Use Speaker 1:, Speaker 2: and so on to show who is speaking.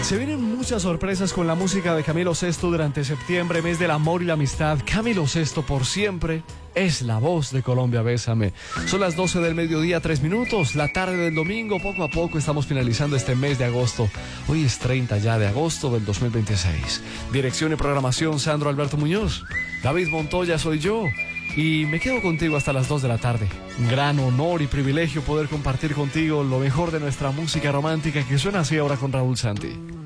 Speaker 1: Se vienen muchas sorpresas con la música de Camilo Sesto durante septiembre, mes del amor y la amistad. Camilo Sesto por siempre es la voz de Colombia, bésame. Son las 12 del mediodía, 3 minutos, la tarde del domingo. Poco a poco estamos finalizando este mes de agosto. Hoy es 30 ya de agosto del 2026. Dirección y programación, Sandro Alberto Muñoz. David Montoya soy yo. Y me quedo contigo hasta las 2 de la tarde. Un gran honor y privilegio poder compartir contigo lo mejor de nuestra música romántica, que suena así ahora con Raúl Santi.